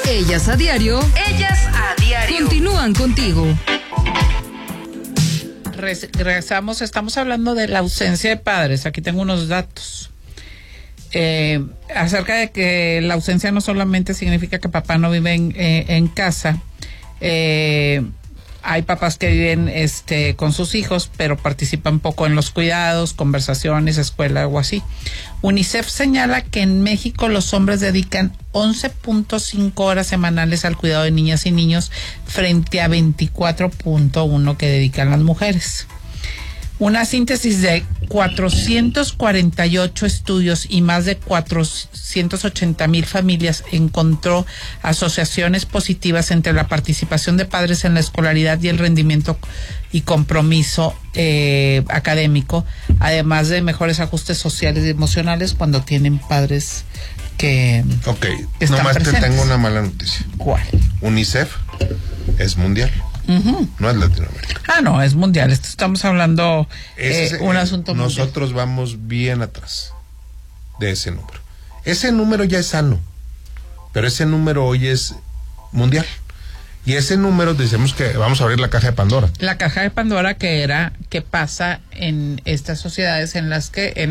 Ellas a diario. Ellas a diario. Continúan contigo. Regresamos, estamos hablando de la ausencia de padres. Aquí tengo unos datos. Acerca de que la ausencia no solamente significa que papá no vive en casa. Hay papás que viven con sus hijos, pero participan poco en los cuidados, conversaciones, escuela o así. UNICEF señala que en México los hombres dedican 11.5 horas semanales al cuidado de niñas y niños frente a 24.1 que dedican las mujeres. Una síntesis de 448 estudios y más de 480,000 familias encontró asociaciones positivas entre la participación de padres en la escolaridad y el rendimiento y compromiso académico, además de mejores ajustes sociales y emocionales cuando tienen padres que están nomás presentes. Te tengo una mala noticia. ¿Cuál? UNICEF es mundial. No es Latinoamérica. No, es mundial. Estamos hablando un asunto mundial. Nosotros vamos bien atrás de ese número. Ese número ya es sano, pero ese número hoy es mundial. Y ese número, decimos que vamos a abrir la caja de Pandora. La caja de Pandora qué pasa en estas sociedades en las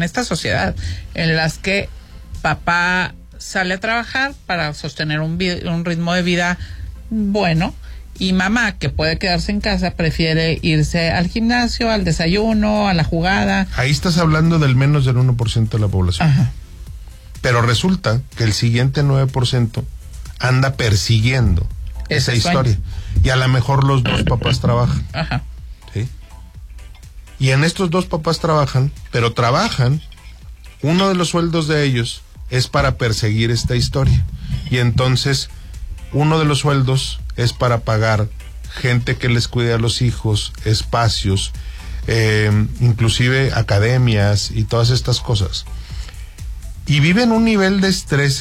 que papá sale a trabajar para sostener un ritmo de vida bueno. Y mamá, que puede quedarse en casa, prefiere irse al gimnasio, al desayuno, a la jugada. Ahí estás hablando del menos del 1% de la población. Ajá. Pero resulta que el siguiente 9% anda persiguiendo esa historia. Y a lo mejor los dos papás trabajan. Ajá. ¿Sí? Y en estos dos papás trabajan, pero uno de los sueldos de ellos es para perseguir esta historia. Y entonces, uno de los sueldos es para pagar gente que les cuide a los hijos, espacios, inclusive academias y todas estas cosas. Y viven un nivel de estrés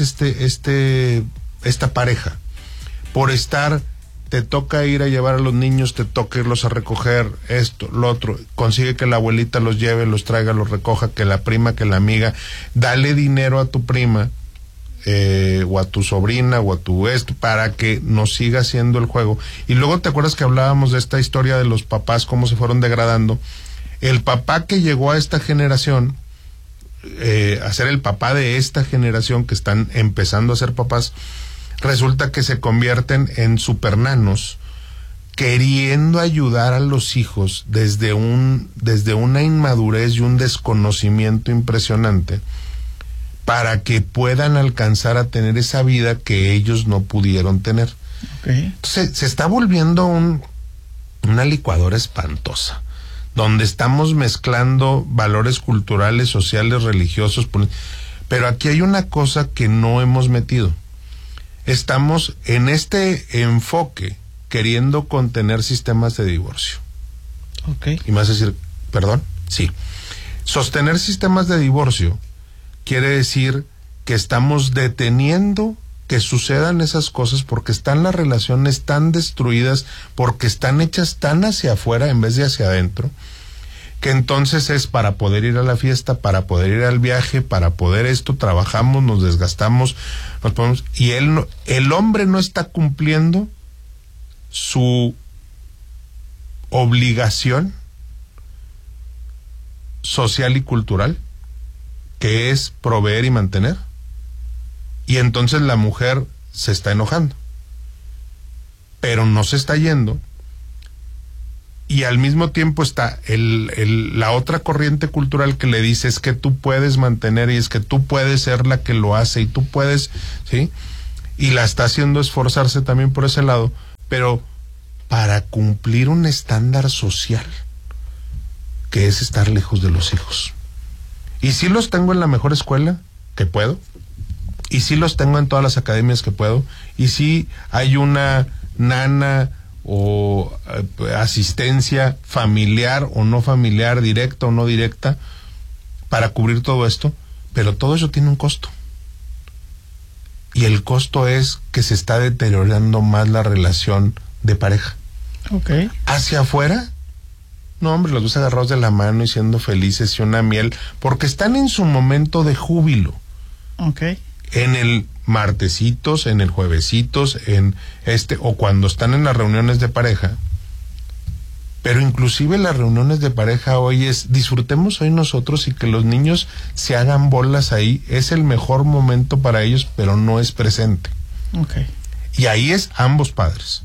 esta pareja. Por estar, te toca ir a llevar a los niños, te toca irlos a recoger, esto, lo otro. Consigue que la abuelita los lleve, los traiga, los recoja, que la prima, que la amiga. Dale dinero a tu prima. O a tu sobrina o a tu para que nos siga haciendo el juego. Y luego te acuerdas que hablábamos de esta historia de los papás, cómo se fueron degradando. El papá que llegó a esta generación, a ser el papá de esta generación que están empezando a ser papás, resulta que se convierten en supernanos, queriendo ayudar a los hijos desde una inmadurez y un desconocimiento impresionante, para que puedan alcanzar a tener esa vida que ellos no pudieron tener. Entonces, se está volviendo una licuadora espantosa, donde estamos mezclando valores culturales, sociales, religiosos, pero aquí hay una cosa que no hemos metido. Estamos en este enfoque queriendo contener sistemas de divorcio. Y me vas a decir, ¿perdón? Sí. Sostener sistemas de divorcio quiere decir que estamos deteniendo que sucedan esas cosas porque están las relaciones tan destruidas, porque están hechas tan hacia afuera en vez de hacia adentro, que entonces es para poder ir a la fiesta, para poder ir al viaje, para poder esto, trabajamos, nos desgastamos, nos ponemos, y el hombre no está cumpliendo su obligación social y cultural, que es proveer y mantener, y entonces la mujer se está enojando, pero no se está yendo, y al mismo tiempo está la otra corriente cultural que le dice es que tú puedes mantener y es que tú puedes ser la que lo hace y tú puedes, ¿sí? Y la está haciendo esforzarse también por ese lado, pero para cumplir un estándar social, que es estar lejos de los hijos. Y sí los tengo en la mejor escuela que puedo, y sí los tengo en todas las academias que puedo, y sí hay una nana o asistencia familiar o no familiar, directa o no directa, para cubrir todo esto, pero todo eso tiene un costo. Y el costo es que se está deteriorando más la relación de pareja. Hacia afuera, no, hombre, los dos agarrados de la mano y siendo felices y una miel, porque están en su momento de júbilo. En el martesitos, en el juevesitos, o cuando están en las reuniones de pareja. Pero inclusive las reuniones de pareja hoy disfrutemos hoy nosotros y que los niños se hagan bolas ahí. Es el mejor momento para ellos, pero no es presente. Okay. Y ahí es ambos padres.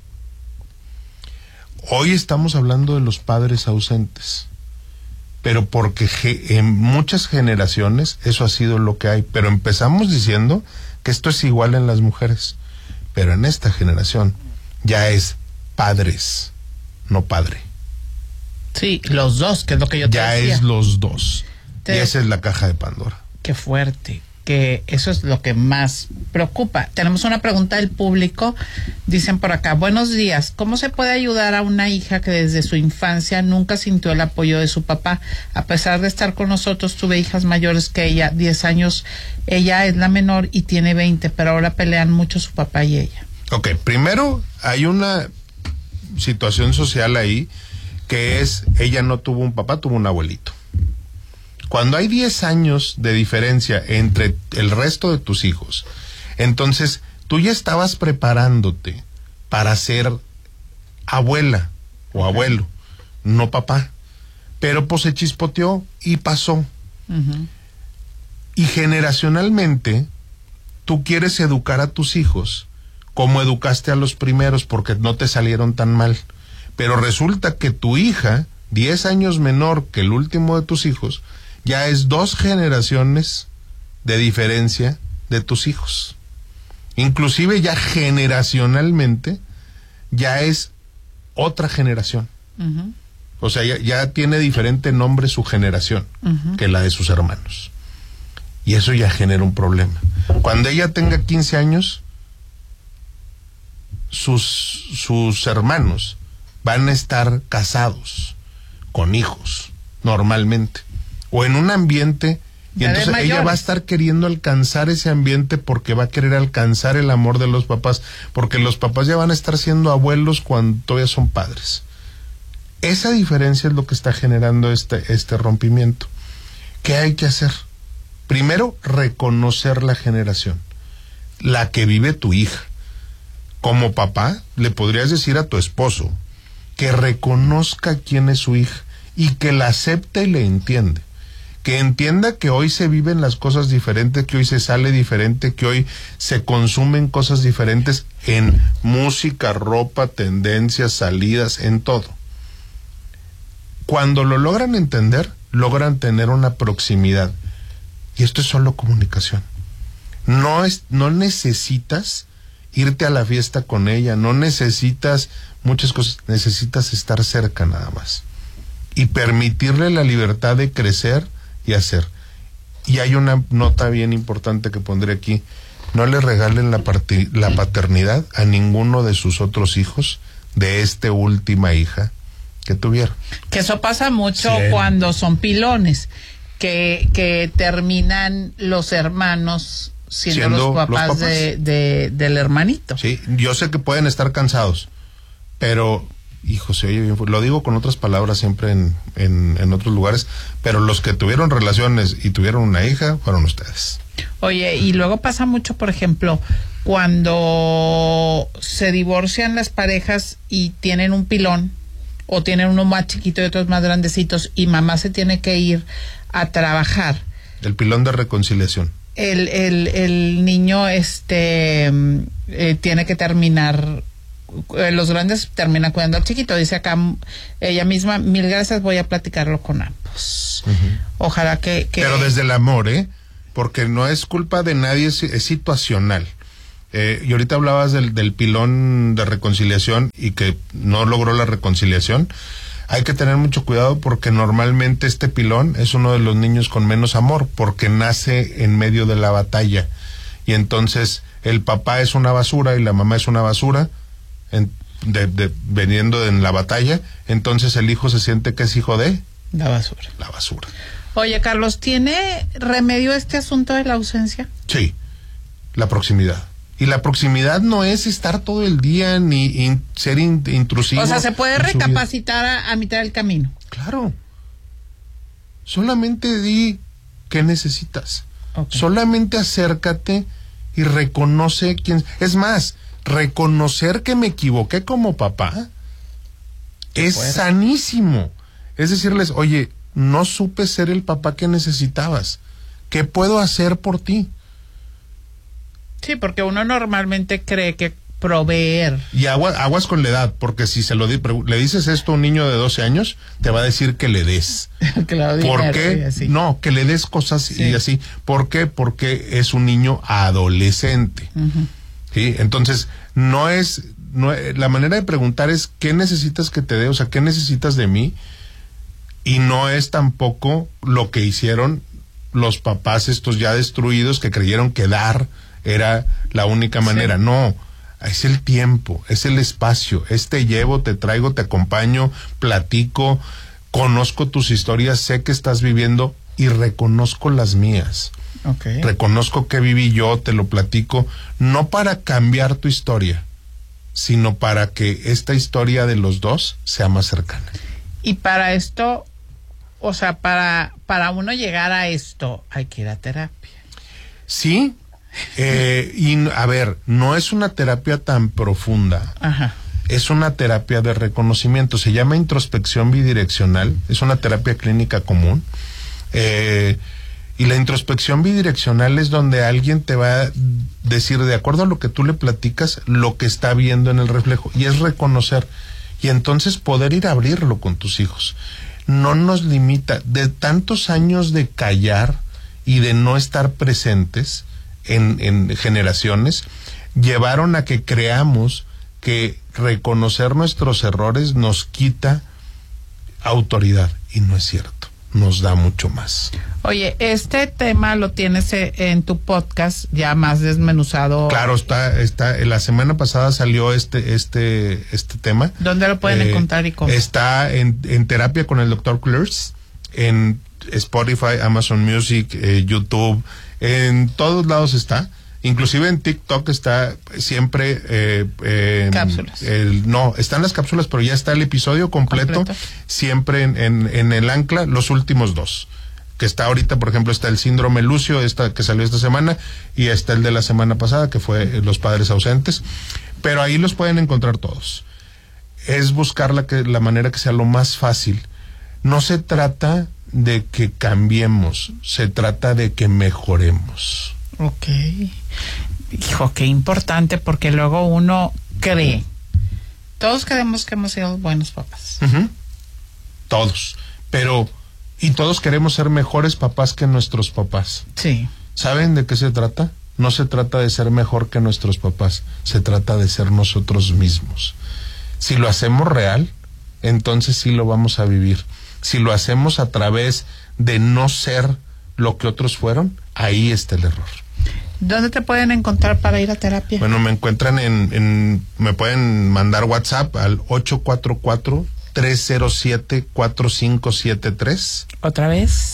Hoy estamos hablando de los padres ausentes, pero porque en muchas generaciones eso ha sido lo que hay. Pero empezamos diciendo que esto es igual en las mujeres, pero en esta generación ya es padres, no padre. Sí, los dos, que es lo que yo te decía. Ya es los dos. Y esa es la caja de Pandora. Qué fuerte, que eso es lo que más preocupa. Tenemos una pregunta del público. Dicen por acá, buenos días, ¿cómo se puede ayudar a una hija que desde su infancia nunca sintió el apoyo de su papá? A pesar de estar con nosotros, tuve hijas mayores que ella, 10 años, ella es la menor y tiene 20, pero ahora pelean mucho su papá y ella. Ok, primero hay una situación social ahí, que es, ella no tuvo un papá, tuvo un abuelito. Cuando hay 10 años de diferencia entre el resto de tus hijos, entonces tú ya estabas preparándote para ser abuela o abuelo, no papá. Pero pues se chispoteó y pasó. Uh-huh. Y generacionalmente, tú quieres educar a tus hijos como educaste a los primeros porque no te salieron tan mal. Pero resulta que tu hija, 10 años menor que el último de tus hijos, ya es 2 generaciones de diferencia de tus hijos. Inclusive ya generacionalmente, ya es otra generación. Uh-huh. O sea, ya tiene diferente nombre su generación uh-huh. que la de sus hermanos. Y eso ya genera un problema. Cuando ella tenga 15 años, sus hermanos van a estar casados, con hijos, normalmente, o en un ambiente, y entonces ella va a estar queriendo alcanzar ese ambiente porque va a querer alcanzar el amor de los papás, porque los papás ya van a estar siendo abuelos cuando todavía son padres. Esa diferencia es lo que está generando este rompimiento. ¿Qué hay que hacer? Primero, reconocer la generación, la que vive tu hija. Como papá, le podrías decir a tu esposo que reconozca quién es su hija y que la acepte y le entiende. Que entienda que hoy se viven las cosas diferentes, que hoy se sale diferente, que hoy se consumen cosas diferentes en música, ropa, tendencias, salidas, en todo. Cuando lo logran entender, logran tener una proximidad. Y esto es solo comunicación. No necesitas irte a la fiesta con ella, no necesitas muchas cosas, necesitas estar cerca nada más. Y permitirle la libertad de crecer y hacer. Y hay una nota bien importante que pondré aquí: no le regalen la paternidad a ninguno de sus otros hijos de esta última hija que tuvieron. Que eso pasa mucho cuando son pilones, que terminan los hermanos siendo los papás, del hermanito. Sí, yo sé que pueden estar cansados, pero hijo, se oye bien, lo digo con otras palabras siempre en otros lugares, pero los que tuvieron relaciones y tuvieron una hija fueron ustedes. Oye, y luego pasa mucho, por ejemplo, cuando se divorcian las parejas y tienen un pilón, o tienen uno más chiquito y otros más grandecitos, y mamá se tiene que ir a trabajar. El pilón de reconciliación. El niño tiene que terminar, los grandes terminan cuidando al chiquito. Dice acá ella misma, 1000 gracias, voy a platicarlo con ambos. Uh-huh. Ojalá que... Pero desde el amor, porque no es culpa de nadie, es situacional. Y ahorita hablabas del pilón de reconciliación y que no logró la reconciliación. Hay que tener mucho cuidado porque normalmente este pilón es uno de los niños con menos amor porque nace en medio de la batalla. Y entonces el papá es una basura y la mamá es una basura veniendo en la batalla. Entonces el hijo se siente que es hijo de la basura. La basura. Oye, Carlos, ¿tiene remedio este asunto de la ausencia? Sí, la proximidad. Y la proximidad no es estar todo el día ni ser intrusivo. O sea, se puede recapacitar a mitad del camino. Claro. Solamente di qué necesitas. Okay. Solamente acércate y reconoce quién. Es más, reconocer que me equivoqué como papá es sanísimo. Es decirles, oye, no supe ser el papá que necesitabas. ¿Qué puedo hacer por ti? Sí, porque uno normalmente cree que proveer. Y aguas con la edad, porque si le dices esto a un niño de 12 años, te va a decir que le des. ¿Por qué? No, que le des cosas y así. ¿Por qué? Porque es un niño adolescente. ¿Sí? Entonces, la manera de preguntar es ¿qué necesitas que te dé? O sea, ¿qué necesitas de mí? Y no es tampoco lo que hicieron los papás estos ya destruidos que creyeron que dar era la única manera. No, es el tiempo, es el espacio, te llevo, te traigo, te acompaño, platico, conozco tus historias, sé que estás viviendo y reconozco las mías. Okay. Reconozco que viví yo, te lo platico, no para cambiar tu historia, sino para que esta historia de los dos sea más cercana. Y para esto, o sea, para uno llegar a esto, hay que ir a terapia. Sí, y a ver, no es una terapia tan profunda. Ajá. Es una terapia de reconocimiento, se llama introspección bidireccional, es una terapia clínica común. Y la introspección bidireccional es donde alguien te va a decir, de acuerdo a lo que tú le platicas, lo que está viendo en el reflejo, y es reconocer, y entonces poder ir a abrirlo con tus hijos. No nos limita, de tantos años de callar y de no estar presentes en generaciones, llevaron a que creamos que reconocer nuestros errores nos quita autoridad, y no es cierto, nos da mucho más. Oye, este tema lo tienes en tu podcast ya más desmenuzado. Claro, está la semana pasada salió este tema. ¿Dónde lo pueden encontrar y cómo? Está en Terapia con el Dr. Klers, en Spotify, Amazon Music, YouTube, en todos lados está. Inclusive en TikTok está siempre cápsulas. No, están las cápsulas, pero ya está el episodio completo. Siempre en el ancla, los últimos dos. Que está ahorita, por ejemplo, está el síndrome Lucio, que salió esta semana, y está el de la semana pasada, que fue los padres ausentes. Pero ahí los pueden encontrar todos. Es buscar la manera que sea lo más fácil. No se trata de que cambiemos, se trata de que mejoremos. Ok. Hijo, qué importante, porque luego uno cree. Todos creemos que hemos sido buenos papás. Todos. Y todos queremos ser mejores papás que nuestros papás. Sí. ¿Saben de qué se trata? No se trata de ser mejor que nuestros papás, se trata de ser nosotros mismos. Si lo hacemos real, entonces sí lo vamos a vivir. Si lo hacemos a través de no ser lo que otros fueron, ahí está el error. ¿Dónde te pueden encontrar para ir a terapia? Bueno, me encuentran me pueden mandar WhatsApp al 844-307-4573. ¿Otra vez?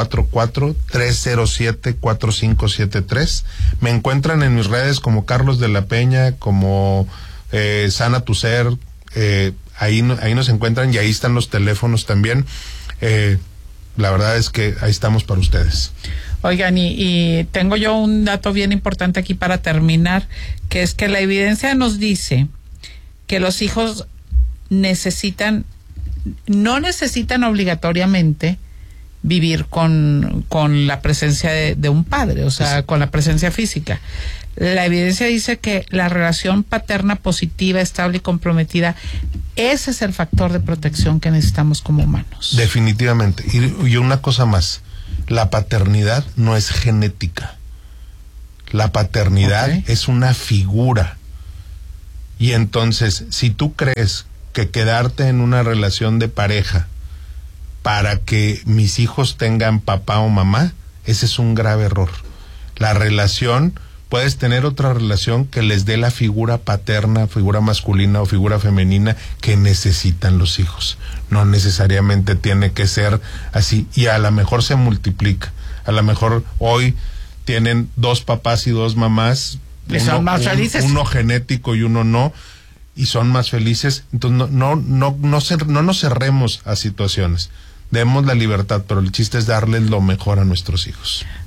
844-307-4573. Me encuentran en mis redes como Carlos de la Peña, como Sana Tu Ser. Ahí nos encuentran, y ahí están los teléfonos también. La verdad es que ahí estamos para ustedes. Oigan, y tengo yo un dato bien importante aquí para terminar, que es que la evidencia nos dice que los hijos no necesitan obligatoriamente vivir con la presencia de un padre, o sea, con la presencia física. La evidencia dice que la relación paterna positiva, estable y comprometida, ese es el factor de protección que necesitamos como humanos. Definitivamente. Y una cosa más, la paternidad no es genética. La paternidad es una figura. Y entonces, si tú crees que quedarte en una relación de pareja para que mis hijos tengan papá o mamá, ese es un grave error. La relación, puedes tener otra relación que les dé la figura paterna, figura masculina o figura femenina que necesitan los hijos. No necesariamente tiene que ser así, y a lo mejor se multiplica. A lo mejor hoy tienen 2 papás y 2 mamás, son más felices. Uno genético y uno no, y son más felices. Entonces no nos cerremos a situaciones. Demos la libertad, pero el chiste es darles lo mejor a nuestros hijos.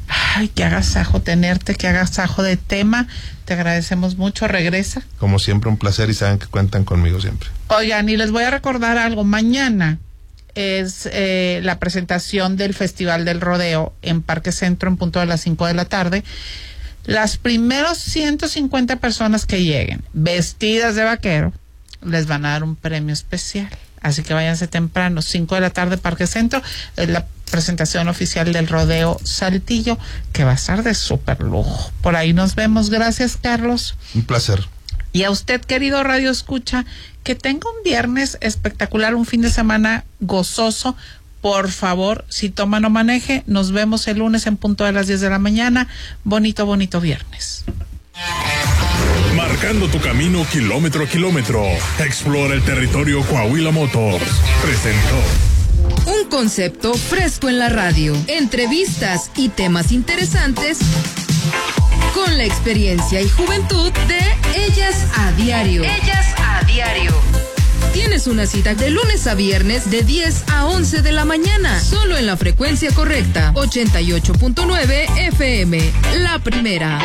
Ay, qué agasajo tenerte, qué agasajo de tema. Te agradecemos mucho. Regresa. Como siempre, un placer y saben que cuentan conmigo siempre. Oigan, y les voy a recordar algo. Mañana es la presentación del Festival del Rodeo en Parque Centro en punto de las 5 de la tarde. Las primeros 150 personas que lleguen vestidas de vaquero les van a dar un premio especial. Así que váyanse temprano, 5 de la tarde, Parque Centro. Es la presentación oficial del Rodeo Saltillo, que va a estar de súper lujo. Por ahí nos vemos. Gracias, Carlos. Un placer. Y a usted, querido Radio Escucha, que tenga un viernes espectacular, un fin de semana gozoso. Por favor, si toma, no maneje. Nos vemos el lunes en punto de las 10 de la mañana. Bonito, bonito viernes. Marcando tu camino kilómetro a kilómetro. Explora el territorio Coahuila Motors. Presentó un concepto fresco en la radio. Entrevistas y temas interesantes con la experiencia y juventud de Ellas a Diario. Ellas a Diario. Tienes una cita de lunes a viernes de 10 a 11 de la mañana. Solo en la frecuencia correcta. 88.9 FM. La primera.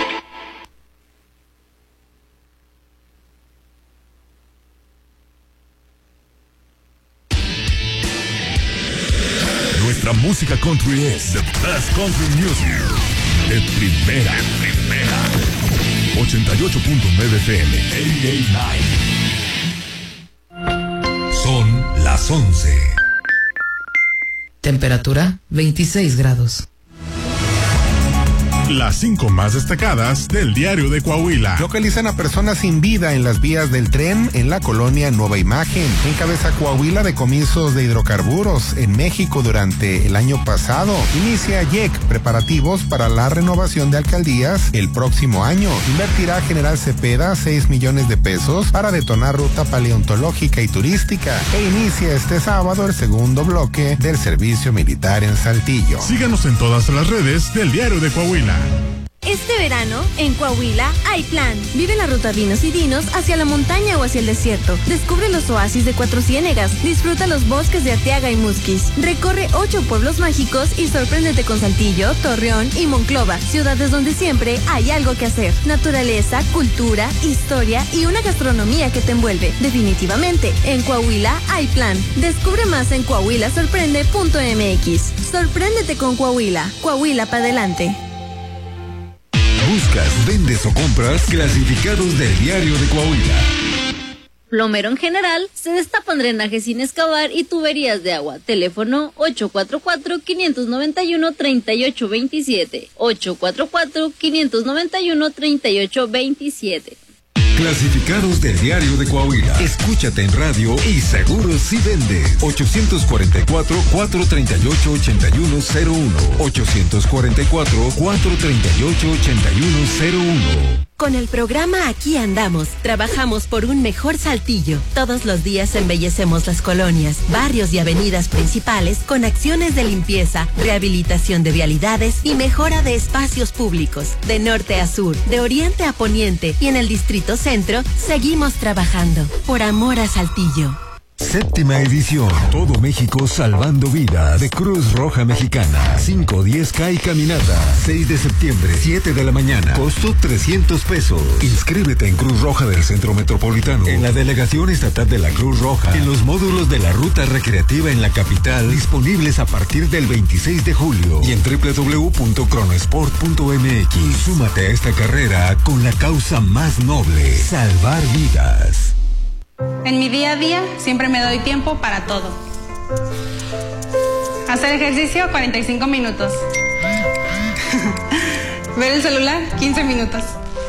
Nuestra música country es the best country music. De primera. 88.9 FM. 88.9. Son las 11. Temperatura 26 grados. Las 5 más destacadas del Diario de Coahuila. Localizan a personas sin vida en las vías del tren en la colonia Nueva Imagen. Encabeza Coahuila decomisos de hidrocarburos en México durante el año pasado. Inicia YEC preparativos para la renovación de alcaldías el próximo año. Invertirá General Cepeda 6 millones de pesos para detonar ruta paleontológica y turística. E inicia este sábado el segundo bloque del servicio militar en Saltillo. Síganos en todas las redes del Diario de Coahuila. Este verano, en Coahuila, hay plan. Vive la ruta Vinos y Dinos hacia la montaña o hacia el desierto. Descubre los oasis de Cuatro Ciénegas. Disfruta los bosques de Arteaga y Musquis. Recorre 8 pueblos mágicos y sorpréndete con Saltillo, Torreón y Monclova. Ciudades donde siempre hay algo que hacer. Naturaleza, cultura, historia y una gastronomía que te envuelve. Definitivamente, en Coahuila hay plan. Descubre más en coahuilasorprende.mx. Sorpréndete con Coahuila. Coahuila para adelante. Buscas, vendes o compras clasificados del Diario de Coahuila. Plomero en general, se destapan drenajes sin excavar y tuberías de agua. Teléfono 844-591-3827. 844-591-3827. Clasificados del Diario de Coahuila. Escúchate en radio y seguro si vendes. 844-438-8101. 844-438-8101. Con el programa Aquí Andamos, trabajamos por un mejor Saltillo. Todos los días embellecemos las colonias, barrios y avenidas principales con acciones de limpieza, rehabilitación de vialidades y mejora de espacios públicos. De norte a sur, de oriente a poniente y en el Distrito Centro, seguimos trabajando por amor a Saltillo. Séptima edición. Todo México salvando vidas de Cruz Roja Mexicana. 5, 10K y caminata. 6 de septiembre, 7 de la mañana. Costo 300 pesos. Inscríbete en Cruz Roja del Centro Metropolitano, en la Delegación Estatal de la Cruz Roja, en los módulos de la Ruta Recreativa en la capital, disponibles a partir del 26 de julio y en www.cronosport.mx. Súmate a esta carrera con la causa más noble: salvar vidas. En mi día a día siempre me doy tiempo para todo. Hacer ejercicio 45 minutos. Ver el celular 15 minutos.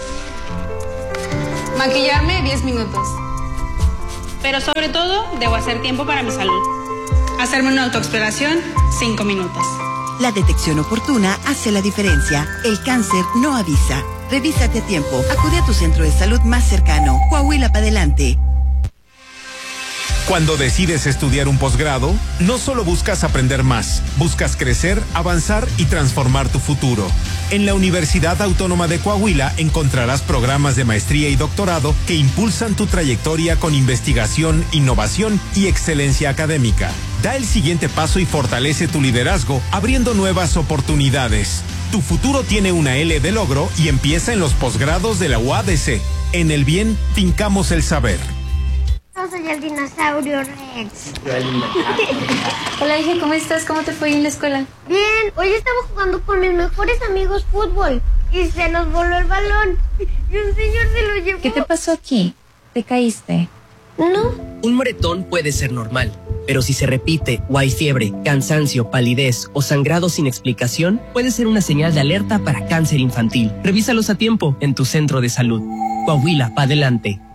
Maquillarme 10 minutos. Pero sobre todo debo hacer tiempo para mi salud. Hacerme una autoexploración 5 minutos. La detección oportuna hace la diferencia. El cáncer no avisa. Revísate a tiempo. Acude a tu centro de salud más cercano. Coahuila para adelante. Cuando decides estudiar un posgrado, no solo buscas aprender más, buscas crecer, avanzar y transformar tu futuro. En la Universidad Autónoma de Coahuila encontrarás programas de maestría y doctorado que impulsan tu trayectoria con investigación, innovación y excelencia académica. Da el siguiente paso y fortalece tu liderazgo, abriendo nuevas oportunidades. Tu futuro tiene una L de logro y empieza en los posgrados de la UADC. En el bien, fincamos el saber. Yo soy el dinosaurio Rex. Hola, hija, ¿cómo estás? ¿Cómo te fue en la escuela? Bien, hoy estaba jugando con mis mejores amigos fútbol y se nos voló el balón y un señor se lo llevó. ¿Qué te pasó aquí? ¿Te caíste? No. Un moretón puede ser normal, pero si se repite o hay fiebre, cansancio, palidez o sangrado sin explicación, puede ser una señal de alerta para cáncer infantil. Revísalos a tiempo en tu centro de salud. Coahuila, pa' adelante.